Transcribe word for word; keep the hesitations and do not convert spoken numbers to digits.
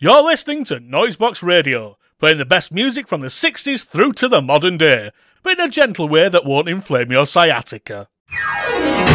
You're listening to Noisebox Radio, playing the best music from the sixties through to the modern day, but in a gentle way that won't inflame your sciatica.